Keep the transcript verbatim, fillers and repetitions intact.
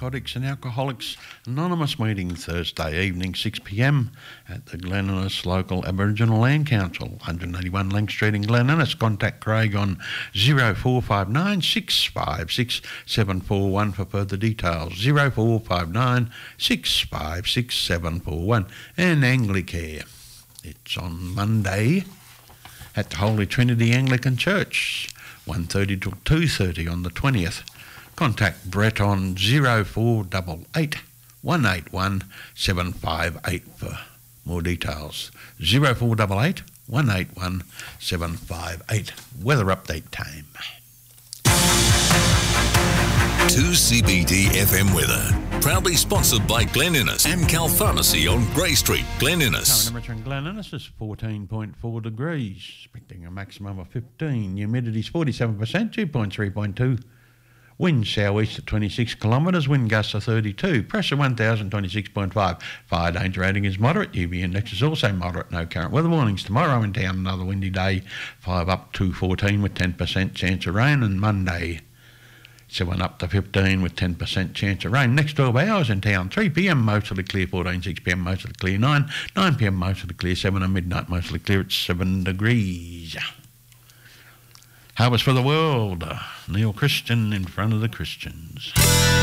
Narcotics and Alcoholics Anonymous meeting Thursday evening, six p m at the Glen Innes Local Aboriginal Land Council, one eighty-one Lang Street in Glen Innes. Contact Craig on zero four five nine, six five six, seven four one for further details. zero four five nine, six five six, seven four one. And Anglicare. It's on Monday at the Holy Trinity Anglican Church, one thirty till two thirty on the twentieth. Contact Brett on zero four eight eight, one eight one, seven five eight for more details. zero four eight eight, one eight one, seven five eight. Weather update time. two C B D F M weather. Proudly sponsored by Glen Innes and Cal Pharmacy on Grey Street, Glen Innes. Current temperature in Glen Innes is fourteen point four degrees, expecting a maximum of fifteen. Humidity is forty-seven percent, dew point three point two. Wind southeast at twenty-six kilometres, wind gusts are thirty-two, pressure one thousand twenty-six point five. Fire danger rating is moderate, U V index is also moderate, no current weather warnings. Tomorrow in town, another windy day, five up to fourteen with ten percent chance of rain, and Monday, seven up to fifteen with ten percent chance of rain. Next twelve hours in town, three p m mostly clear, fourteen, six p m mostly clear, nine, nine p m mostly clear, seven and midnight mostly clear at seven degrees. Harvest for the World, Neil Christian in front of the Christians.